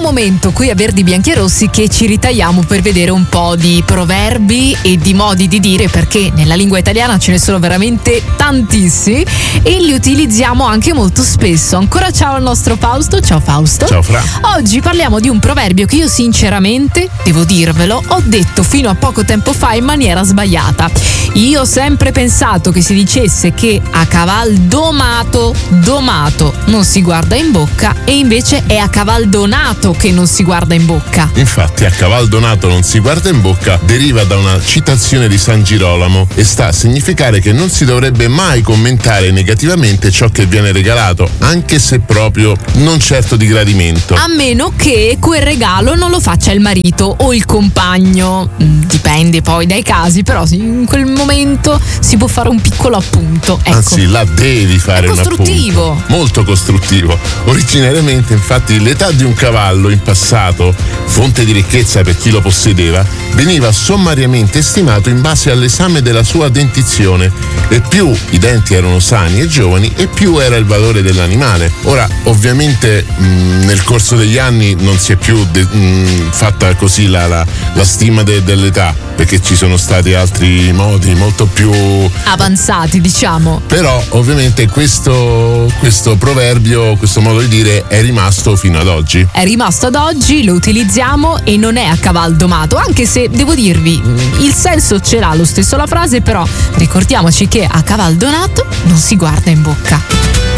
momento qui a Verdi Bianchi e Rossi che ci ritagliamo per vedere un po' di proverbi e di modi di dire, perché nella lingua italiana ce ne sono veramente tantissimi e li utilizziamo anche molto spesso. Ancora ciao al nostro Fausto. Ciao Fausto. Ciao Fra. Oggi parliamo di un proverbio che io sinceramente, devo dirvelo, ho detto fino a poco tempo fa in maniera sbagliata. Io ho sempre pensato che si dicesse che a caval domato non si guarda in bocca, e invece è a caval donato che non si guarda in bocca. Infatti a caval donato non si guarda in bocca deriva da una citazione di San Girolamo e sta a significare che non si dovrebbe mai commentare negativamente ciò che viene regalato, anche se proprio non certo di gradimento. A meno che quel regalo non lo faccia il marito o il compagno. Dipende poi dai casi, però in quel momento si può fare un piccolo appunto. Ecco. Anzi, là devi fare un appunto. Molto costruttivo. Originariamente, infatti, l'età di un cavallo in passato, fonte di ricchezza per chi lo possedeva, veniva sommariamente stimato in base all'esame della sua dentizione, e più i denti erano sani e giovani e più era il valore dell'animale. Ora, ovviamente nel corso degli anni non si è più fatta così la stima dell'età, perché ci sono stati altri modi molto più avanzati, diciamo. Però ovviamente questo proverbio, questo modo di dire è rimasto fino ad oggi. È rimasto ad oggi, lo utilizziamo e non è a caval domato, anche se devo dirvi il senso ce l'ha lo stesso la frase, però ricordiamoci che a caval donato non si guarda in bocca.